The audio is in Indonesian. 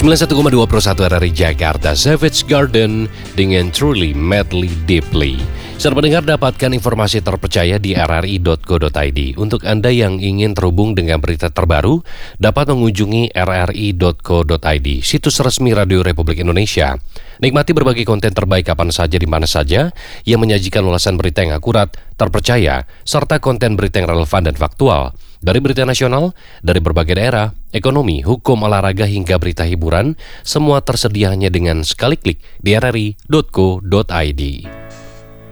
91,21 RRI Jakarta, Savage Garden dengan Truly Madly Deeply. Saudara pendengar, dapatkan informasi terpercaya di rri.co.id. Untuk Anda yang ingin terhubung dengan berita terbaru, dapat mengunjungi rri.co.id, situs resmi Radio Republik Indonesia. Nikmati berbagai konten terbaik kapan saja di mana saja yang menyajikan ulasan berita yang akurat, terpercaya, serta konten berita yang relevan dan faktual. Dari berita nasional, dari berbagai daerah, ekonomi, hukum, olahraga hingga berita hiburan, semua tersedia hanya dengan sekali klik di rri.co.id.